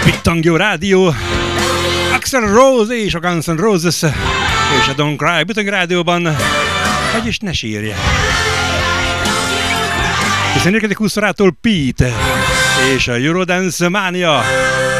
Pittangyó Rádió, Axl Rose és a Guns N' Roses, és a Don't Cry Pittangyó Rádióban, vagyis ne sírj. Hiszen érkezik 20 órától Pete, és a Eurodance Mania.